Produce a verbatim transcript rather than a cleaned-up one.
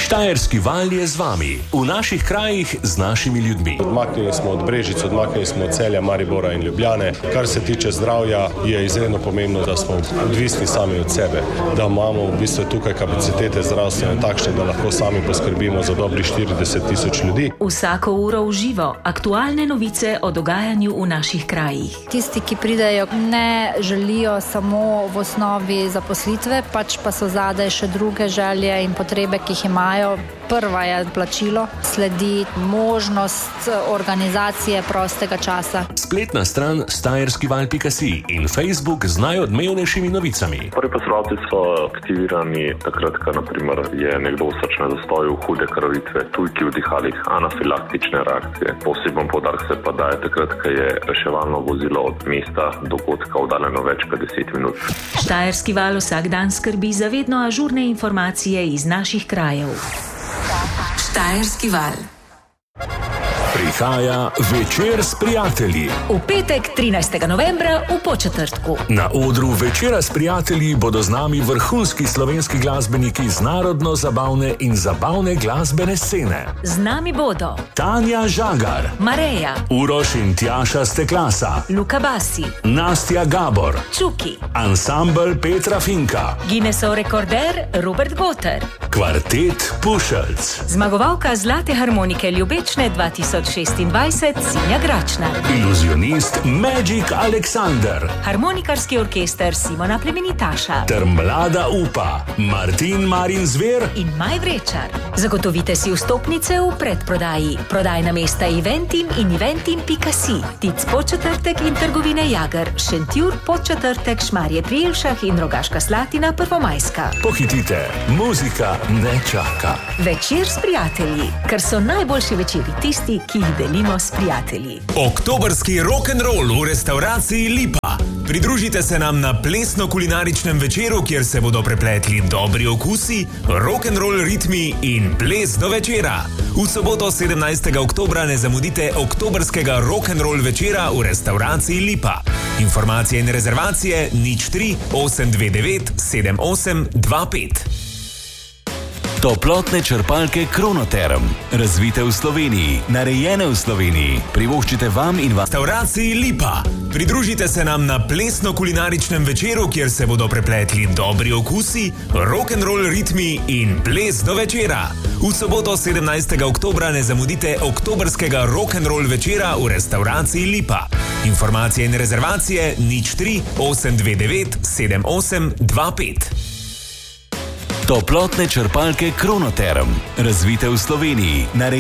Štajerski val je z vami, v naših krajih z našimi ljudmi. Odmaknili smo od Brežic, odmaknili smo od Celja, Maribora in Ljubljane. Kar se tiče zdravja, je izredno pomembno, da smo odvisni sami od sebe, da imamo v bistvu tukaj kapacitete zdravstvene takšne, da lahko sami poskrbimo za dobrih štirideset tisoč ljudi. Vsako uro v živo, aktualne novice o dogajanju v naših krajih. Tisti, ki pridejo, ne želijo samo v osnovi zaposlitve, pač pa so zadaj še druge želje in potrebe, ki jih imajo. Prva je plačilo, sledi možnost organizacije prostega časa. Spletna stran štajerskival pika si in Facebook z najodmevnejšimi novicami. Prvi poslovalci so aktivirani takrat, ko naprimer je nekdo v srčnem zastoju, hude krvavitve, tujki v dihalih, anafilaktične reakcije. Poseben poudarek se pa daje takrat, ko je reševalno vozilo od mesta dogodka oddaljeno več kot deset minut. Štajerski val vsak dan skrbi za vedno ažurne informacije iz naših krajev. Štajerski val. Prihaja Večer s prijatelji. V petek, trinajstega novembra v Podčetrtku. Na odru Večera s prijatelji bodo z nami vrhunski slovenski glasbeniki z narodno-zabavne in zabavne glasbene scene. Z nami bodo Tanja Žagar, Mareja, Uroš in Tjaša Steklasa, Luka Basi, Nastja Gabor, Čuki, ansambel Petra Finka, Guinnessov rekorder Robert Goter, kvartet Pušelc, zmagovalka Zlate harmonike Ljubečne dva tisoč šestindvajset Sinja Gračnar, iluzionist Magic Alexander, harmonikarski orkester Simona Plemenitaša ter mlada upa Martin Marin Zver in Maj Vrečar. Zagotovite si vstopnice v predprodaji. Prodajna mesta Eventim in eventim pika si, Tic Podčetrtek in trgovine Jager, Šentjur, Podčetrtek, Šmarje pri Jelšah in Rogaška Slatina, Prvomajska. Pohitite, muzika ne čaka. Večer s prijatelji, ker so najboljši večeri tisti, ki jih delimo s prijatelji. Oktobrski rock'n'roll v restavraciji Lipa. Pridružite se nam na plesno-kulinaričnem večeru, kjer se bodo prepletli dobri okusi, rock'n'roll ritmi in ples do večera. V soboto sedemnajstega oktobra ne zamudite oktobrskega rock'n'roll večera v restavraciji Lipa. Informacije in rezervacije nič tri osem dve devet sedem osem dva pet. Toplotne črpalke Kronoterm. Razvite v Sloveniji, narejene v Sloveniji. Privoščite vam in vam. Restavraciji Lipa. Pridružite se nam na plesno-kulinaričnem večeru, kjer se bodo prepletli dobri okusi, rock'n'roll ritmi in ples do večera. V soboto sedemnajstega oktobra ne zamudite oktobrskega rock'n'roll večera v restavraciji Lipa. Informacije in rezervacije nič tri osem dve devet sedem osem dva pet. Toplotne črpalke Kronoterm. Razvite v Sloveniji, narejene